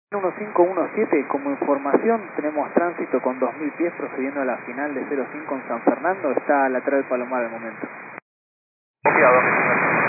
1517, como información tenemos tránsito con 2000 pies procediendo a la final de 05 en San Fernando, está lateral Palomar al momento. Copiado.